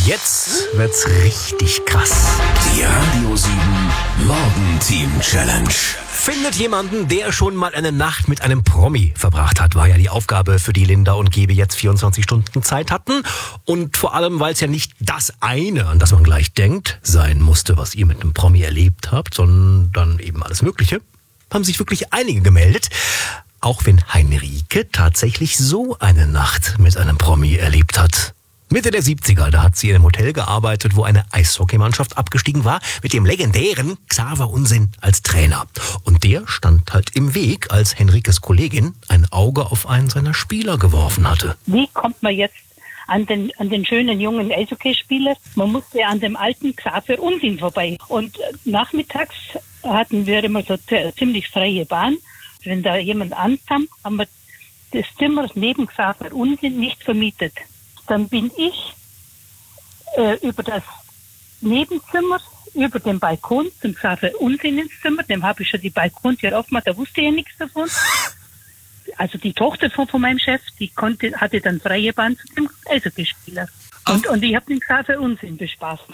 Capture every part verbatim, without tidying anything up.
Jetzt wird's richtig krass. Die Radio sieben Morgenteam Challenge. Findet jemanden, der schon mal eine Nacht mit einem Promi verbracht hat, war ja die Aufgabe, für die Linda und Gaby jetzt vierundzwanzig Stunden Zeit hatten. Und vor allem, weil es ja nicht das eine, an das man gleich denkt, sein musste, was ihr mit einem Promi erlebt habt, sondern eben alles Mögliche, haben sich wirklich einige gemeldet. Auch wenn Heinrike tatsächlich so eine Nacht mit einem Promi erlebt hat. Mitte der siebziger, da hat sie in einem Hotel gearbeitet, wo eine Eishockeymannschaft abgestiegen war, mit dem legendären Xaver Unsinn als Trainer. Und der stand halt im Weg, als Henrikes Kollegin ein Auge auf einen seiner Spieler geworfen hatte. Wie kommt man jetzt an den, an den schönen jungen Eishockeyspieler? Man musste an dem alten Xaver Unsinn vorbei. Und nachmittags hatten wir immer so ziemlich freie Bahn. Wenn da jemand ankam, haben wir das Zimmer neben Xaver Unsinn nicht vermietet. Dann bin ich äh, über das Nebenzimmer, über den Balkon zum Xaver Unsinn ins Zimmer. Dem habe ich schon die Balkontür aufgemacht, da wusste er nichts davon. Also die Tochter von, von meinem Chef, die konnte, hatte dann freie Bahn zu dem Eishockeyspieler. Und, und ich habe den Xaver Unsinn bespaßt.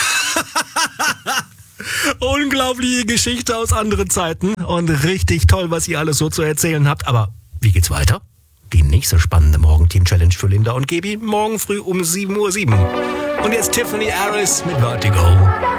Unglaubliche Geschichte aus anderen Zeiten und richtig toll, was ihr alles so zu erzählen habt. Aber wie geht's weiter? Die nächste spannende Morgenteam-Challenge für Linda und Gaby morgen früh um sieben Uhr sieben. Und jetzt Tiffany Harris mit Vertigo.